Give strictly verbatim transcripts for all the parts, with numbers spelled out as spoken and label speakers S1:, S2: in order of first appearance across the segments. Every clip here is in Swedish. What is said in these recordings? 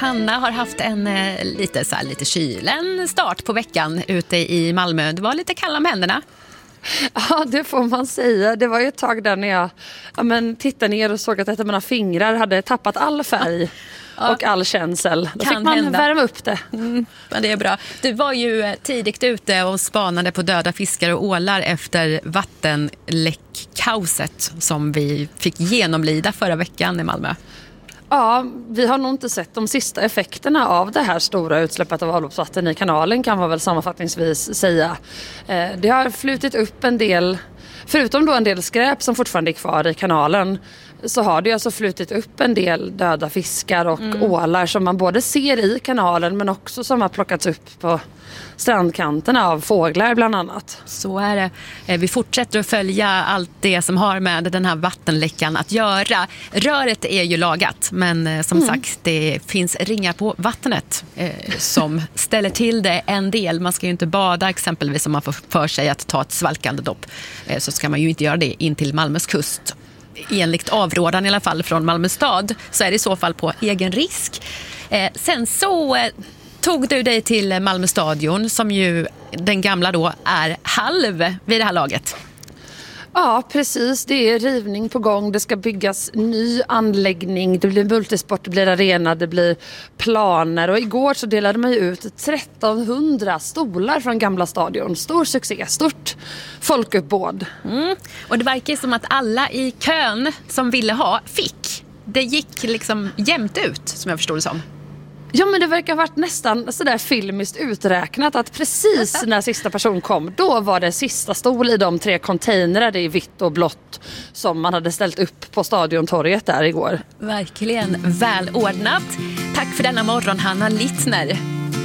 S1: Hanna har haft en eh, lite, så här, lite kylen start på veckan ute i Malmö. Det var lite kalla med händerna.
S2: Ja, det får man säga. Det var ju ett tag där när jag ja, men, tittade ner och såg att ett av mina fingrar hade tappat all färg ja. och all känsel. Då
S1: kan
S2: fick man
S1: hända.
S2: värma upp det.
S1: Mm, men det är bra. Du var ju tidigt ute och spanade på döda fiskar och ålar efter vattenläckkaoset som vi fick genomlida förra veckan i Malmö.
S2: Ja, vi har nog inte sett de sista effekterna av det här stora utsläppet av avloppsvatten i kanalen, kan man väl sammanfattningsvis säga. Det har flutit upp en del, förutom då en del skräp som fortfarande är kvar i kanalen, så har det alltså flutit upp en del döda fiskar och mm. ålar som man både ser i kanalen men också som har plockats upp på strandkanterna av fåglar bland annat.
S1: Så är det. Vi fortsätter att följa allt det som har med den här vattenläckan att göra. Röret är ju lagat, men som mm. sagt, det finns ringar på vattnet eh, som ställer till det en del. Man ska ju inte bada exempelvis om man får för sig att ta ett svalkande dopp. Eh, så ska man ju inte göra det in till Malmös kust. Enligt avrådan i alla fall från Malmö stad så är det i så fall på egen risk. Eh, sen så eh, tog du dig till Malmö stadion som ju den gamla då är halv vid det här laget.
S2: Ja, precis. Det är rivning på gång. Det ska byggas ny anläggning. Det blir multisport, det blir arena, det blir planer. Och igår så delade man ju ut trettonhundra stolar från gamla stadion. Stor succé, stort folkuppbåd.
S1: Mm. Och det verkar som att alla i kön som ville ha fick. Det gick liksom jämnt ut, som jag förstod det som.
S2: Ja, men det verkar ha varit nästan sådär filmiskt uträknat att precis när sista person kom, då var det sista stol i de tre containrar i vitt och blått som man hade ställt upp på stadiontorget där igår.
S1: Verkligen välordnat. Tack för denna morgon, Hanna Littner.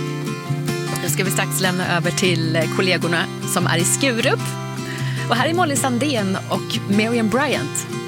S1: Nu ska vi strax lämna över till kollegorna som är i Skurup. Och här är Molly Sandén och Miriam Bryant.